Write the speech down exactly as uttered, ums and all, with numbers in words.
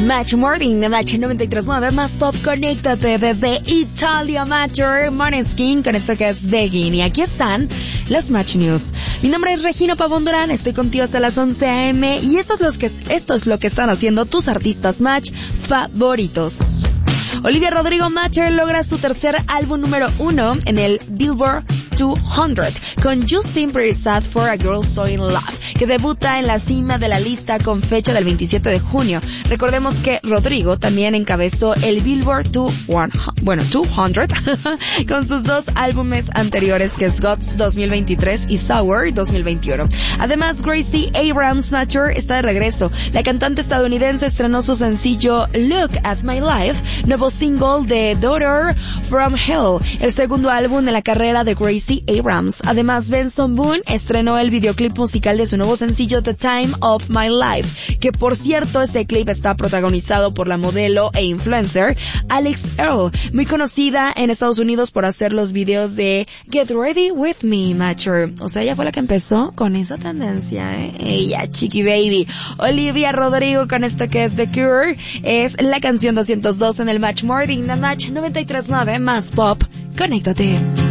Match Morning de Match noventa y tres punto nueve más pop. Conéctate desde Italia Matter, Måneskin, con esto que es Begging. Y aquí están los Match News. Mi nombre es Regina Pavón Durán, estoy contigo hasta las once a eme y esto es, los que, esto es lo que están haciendo tus artistas Match favoritos. Olivia Rodrigo Matter logra su tercer álbum número uno en el Billboard doscientos con You Seem Pretty Sad for a Girl So In Love, que debuta en la cima de la lista con fecha del veintisiete de junio. Recordemos que Rodrigo también encabezó el Billboard doscientos, bueno, doscientos con sus dos álbumes anteriores, que es Guts dos mil veintitrés y Sour dos mil veintiuno. Además, Gracie Abrams Matter está de regreso. La cantante estadounidense estrenó su sencillo Look at My Life, nuevo single de Daughter from Hell, el segundo álbum de la carrera de Gracie Abrams. Además, Benson Boone estrenó el videoclip musical de su nuevo sencillo The Time of My Life, que por cierto, este clip está protagonizado por la modelo e influencer Alex Earl, muy conocida en Estados Unidos por hacer los videos de Get Ready With Me, Mature. O sea, ella fue la que empezó con esa tendencia, ¿eh? Ella, Chiqui Baby. Olivia Rodrigo con esto que es The Cure, es la canción doscientos dos en el Match Morning de Match noventa y tres punto nueve más pop. Conéctate.